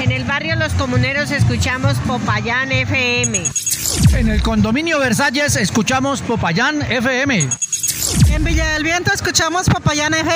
En el barrio Los Comuneros escuchamos Popayán FM. En el condominio Versalles escuchamos Popayán FM. En Villa del Viento escuchamos Popayán FM.